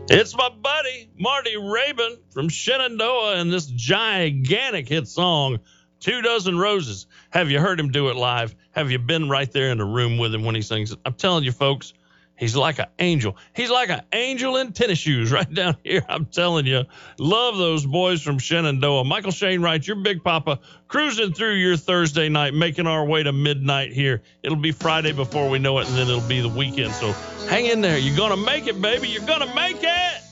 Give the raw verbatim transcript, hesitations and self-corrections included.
It's my buddy, Marty Raybon from Shenandoah, and this gigantic hit song, Two Dozen Roses. Have you heard him do it live? Have you been right there in the room with him when he sings it? I'm telling you, folks, he's like an angel. He's like an angel in tennis shoes right down here. I'm telling you. Love those boys from Shenandoah. Michael Shane Wright, your Big Papa, cruising through your Thursday night, making our way to midnight here. It'll be Friday before we know it, and then it'll be the weekend. So hang in there. You're going to make it, baby. You're going to make it.